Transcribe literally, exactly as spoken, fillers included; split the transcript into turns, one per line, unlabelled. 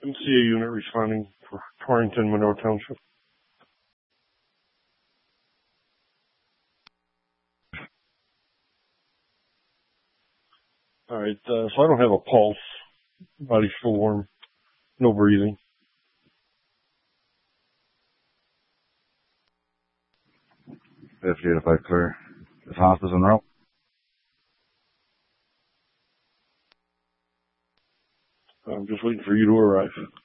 M C A unit responding for Torrington, Monroe Township. All right, uh, so I don't have a pulse. Body's still warm. No breathing.
fifty-eight if I clear. Is hospice en route?
I'm just waiting for you to arrive.